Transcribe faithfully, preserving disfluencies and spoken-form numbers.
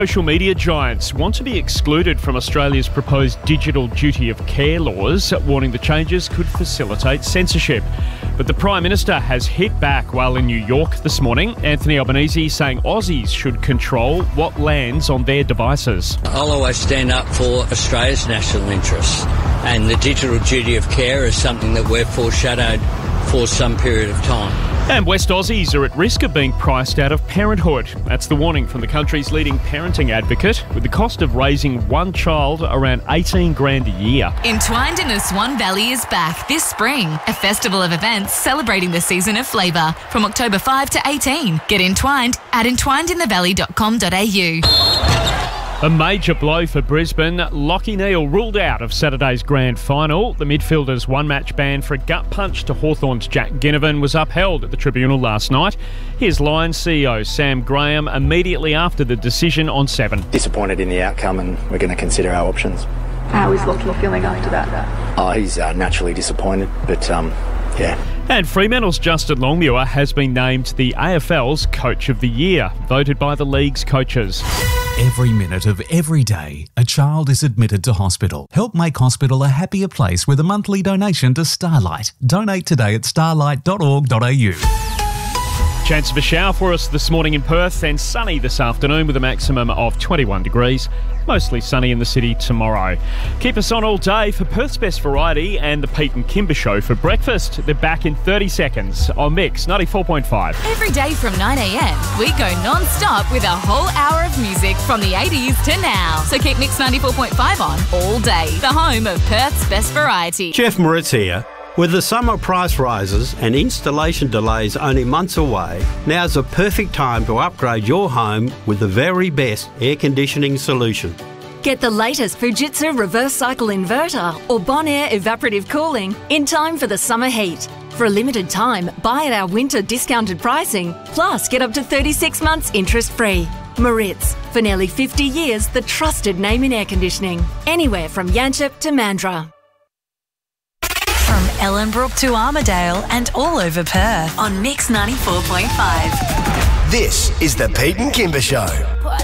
Social media giants want to be excluded from Australia's proposed digital duty of care laws, warning the changes could facilitate censorship. But the Prime Minister has hit back while in New York this morning. Anthony Albanese saying Aussies should control what lands on their devices. I'll always stand up for Australia's national interests, and the digital duty of care is something that we've foreshadowed for some period of time. And West Aussies are at risk of being priced out of parenthood. That's the warning from the country's leading parenting advocate, with the cost of raising one child around eighteen grand a year. Entwined in the Swan Valley is back this spring. A festival of events celebrating the season of flavour from October fifth to eighteen. Get entwined at entwined in the valley dot com dot a u. A major blow for Brisbane. Lachie Neale ruled out of Saturday's grand final. The midfielder's one-match ban for a gut punch to Hawthorn's Jack Ginnivan was upheld at the tribunal last night. Here's Lions C E O Sam Graham immediately after the decision on Seven. Disappointed in the outcome, and we're going to consider our options. How is Lachie feeling after that? Oh, he's uh, naturally disappointed, but um, yeah. And Fremantle's Justin Longmuir has been named the A F L's Coach of the Year, voted by the league's coaches. Every minute of every day, a child is admitted to hospital. Help make hospital a happier place with a monthly donation to Starlight. Donate today at starlight dot org dot a u. Chance of a shower for us this morning in Perth, and sunny this afternoon with a maximum of twenty-one degrees. Mostly sunny in the city tomorrow. Keep us on all day for Perth's Best Variety and the Pete and Kimber Show for breakfast. They're back in thirty seconds on Mix ninety-four point five. Every day from nine a m, we go non-stop with a whole hour of music from the eighties to now. So keep Mix ninety-four point five on all day. The home of Perth's Best Variety. Jeff Moritz here. With the summer price rises and installation delays only months away, now's the perfect time to upgrade your home with the very best air conditioning solution. Get the latest Fujitsu reverse cycle inverter or Bonaire evaporative cooling in time for the summer heat. For a limited time, buy at our winter discounted pricing, plus get up to thirty-six months interest free. Moritz, for nearly fifty years, the trusted name in air conditioning. Anywhere from Yanchep to Mandurah. From Ellenbrook to Armidale and all over Perth on Mix ninety-four point five. This is the Pete and Kimber Show.